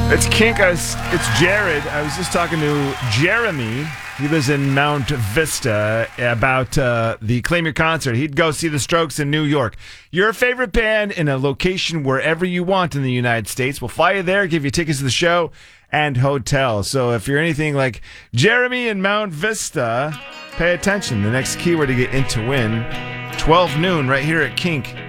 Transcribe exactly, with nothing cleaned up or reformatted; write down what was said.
It's Kink. I was, it's Jared. I was just talking to Jeremy. He lives in Mount Vista about uh, the Claim Your concert. He'd go see the Strokes in New York. Your favorite band in a location wherever you want in the United States. We'll fly you there, give you tickets to the show and hotel. So if you're anything like Jeremy in Mount Vista, pay attention. The next keyword to get in to win, twelve noon right here at Kink.